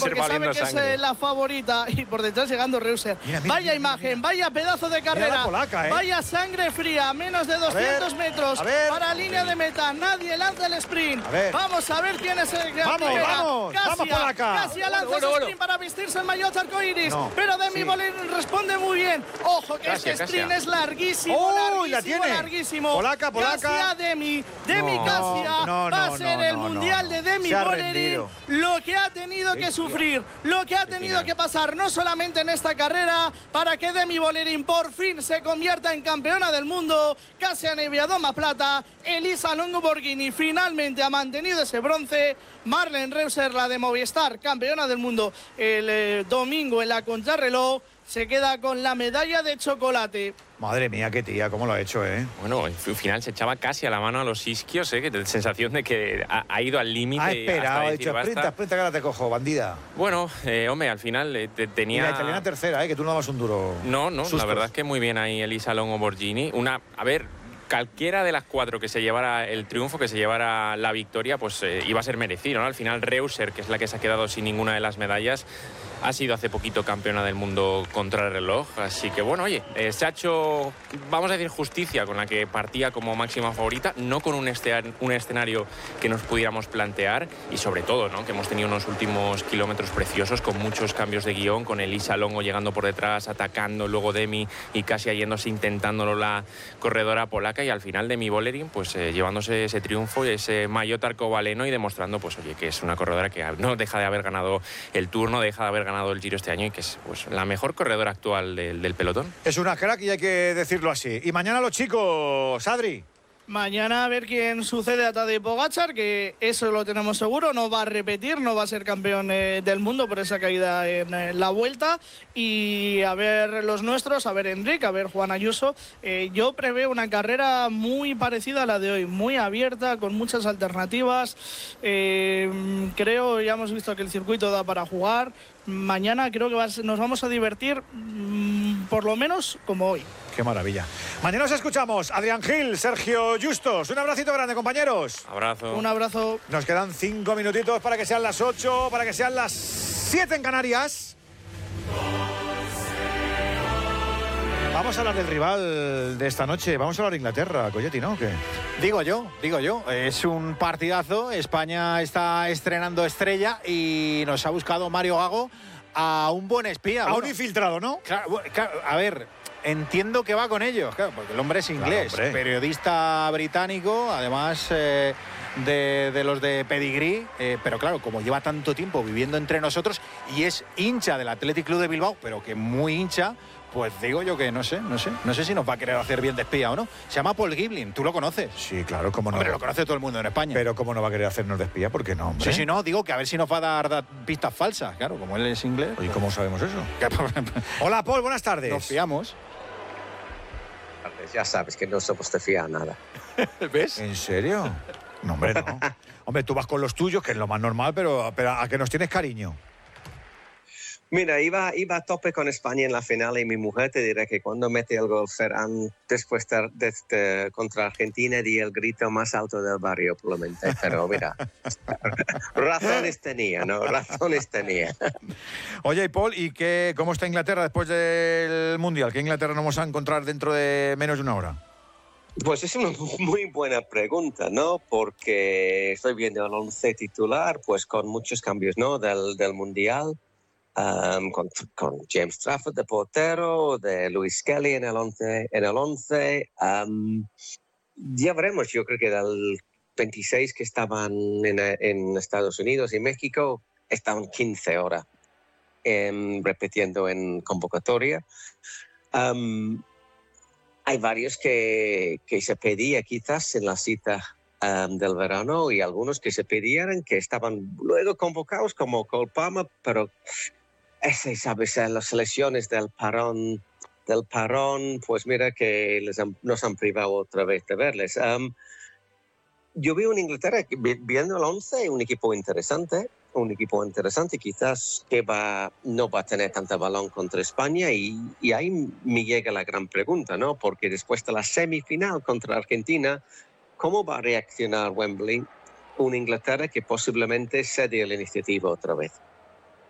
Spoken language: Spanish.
porque sabe que es la favorita, y por detrás llegando Reuser. Vaya imagen, vaya pedazo de carrera, polaca, vaya sangre fría, menos de 200 metros para línea de meta, nadie lanza el sprint. Vamos a ver quién es el que vamos, polaca. Casia lanza el sprint para vestirse el maillot arcoiris, pero Demi Vollering responde muy bien. Ojo que este sprint es larguísimo, larguísimo. Polaca. Casia, Demi Casia va a ser el mundial de Demi Vollering. Lo que ha tenido que sufrir, lo que ha tenido que pasar, no solamente en esta carrera, para que Demi Vollering por fin se convierta en campeona del mundo. Casia Niewiadoma plata, Elisa Longo Borghini finalmente ha mantenido ese bronce. Marlen Reuser, la de Movistar, campeona del mundo el domingo en la contrarreloj, se queda con la medalla de chocolate. Madre mía, qué tía, cómo lo ha hecho, ¿eh? Bueno, al final se echaba casi a la mano a los isquios, ¿eh? Que la sensación de que ha ido al límite. Ha esperado, ha dicho, sprinta, que ahora te cojo, bandida. Bueno, hombre, al final tenía... Y la italiana tercera, que tú no dabas un duro. No, la verdad es que muy bien ahí Elisa Longo Borghini. Cualquiera de las 4 que se llevara el triunfo, que se llevara la victoria, pues iba a ser merecido, ¿no? Al final Reuser, que es la que se ha quedado sin ninguna de las medallas, ha sido hace poquito campeona del mundo contrarreloj, así que bueno, oye, se ha hecho, vamos a decir, justicia con la que partía como máxima favorita, no con un escenario que nos pudiéramos plantear, y sobre todo, ¿no?, que hemos tenido unos últimos kilómetros preciosos con muchos cambios de guión, con Elisa Longo llegando por detrás, atacando, luego Demi y casi yéndose, intentándolo la corredora polaca, y al final Demi Vollering pues llevándose ese triunfo y ese maillot arcobaleno y demostrando, pues oye, que es una corredora que no deja de haber ganado el Tour, no deja de haber ganado el Giro este año, y que es pues la mejor corredora actual del pelotón. Es una crack y hay que decirlo así. Y mañana los chicos, Adri. Mañana a ver quién sucede a Tadej Pogačar, que eso lo tenemos seguro, no va a repetir, no va a ser campeón del mundo por esa caída en la Vuelta. Y a ver los nuestros, a ver Enric, a ver Juan Ayuso. Yo preveo una carrera muy parecida a la de hoy, muy abierta, con muchas alternativas. Creo, ya hemos visto que el circuito da para jugar. Mañana creo que nos vamos a divertir por lo menos como hoy. Qué maravilla. Mañana nos escuchamos. Adrián Gil, Sergio Justos. Un abracito grande, compañeros. Abrazo. Un abrazo. Nos quedan 5 minutitos para que sean las 8, para que sean las 7 en Canarias. Vamos a hablar del rival de esta noche. Vamos a hablar de Inglaterra, Colletti, ¿no? ¿Qué? Digo yo. Es un partidazo. España está estrenando estrella y nos ha buscado Mario Gago a un buen espía. A un infiltrado, ¿no? Claro, a ver, entiendo que va con ellos, claro, porque el hombre es inglés, claro, periodista británico, además de los de pedigrí, pero claro, como lleva tanto tiempo viviendo entre nosotros y es hincha del Athletic Club de Bilbao, pero que muy hincha, pues digo yo que no sé si nos va a querer hacer bien de espía o no. Se llama Paul Giblin, ¿tú lo conoces? Sí, claro, cómo no. Hombre, lo conoce todo el mundo en España. Pero cómo no va a querer hacernos de espía, ¿por qué no, hombre? Sí, no, digo que a ver si nos va a dar pistas falsas, claro, como él es inglés. ¿Y cómo sabemos eso? Hola, Paul, buenas tardes. Nos fiamos. Ya sabes que no somos de fiar nada. ¿Ves? ¿En serio? No, hombre, no. Hombre, tú vas con los tuyos, que es lo más normal, pero a que nos tienes cariño. Mira, iba a tope con España en la final y mi mujer te dirá que cuando mete el gol Ferran después contra Argentina di el grito más alto del barrio, probablemente. Pero mira, razones tenía, ¿no? Razones tenía. Oye, Paul, ¿y cómo está Inglaterra después del Mundial? ¿Qué Inglaterra nos vamos a encontrar dentro de menos de una hora? Pues es una muy buena pregunta, ¿no? Porque estoy viendo el 11 titular, pues con muchos cambios, ¿no? Del Mundial. Con James Trafford de portero, de Lewis Kelly en el 11. Ya veremos, yo creo que del 26 que estaban en Estados Unidos y México, estaban 15 horas repitiendo en convocatoria. Hay varios que se pedía quizás en la cita del verano y algunos que se pedían que estaban luego convocados como Cole Palmer, pero sabes, las selecciones del parón, pues mira que nos han privado otra vez de verles. Yo veo en Inglaterra, viendo el 11, un equipo interesante, quizás que no va a tener tanto balón contra España y ahí me llega la gran pregunta, ¿no? Porque después de la semifinal contra Argentina, ¿cómo va a reaccionar Wembley? Una Inglaterra que posiblemente cede la iniciativa otra vez.